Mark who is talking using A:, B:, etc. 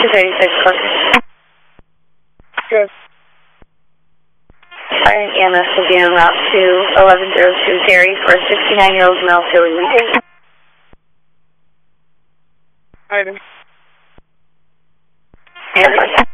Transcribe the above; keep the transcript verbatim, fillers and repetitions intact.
A: thirty-six, Parker.
B: Good.
A: Fire and E M S will be en route to eleven oh two Terry for a sixty-nine-year-old male Philly lead.
B: Item.
A: And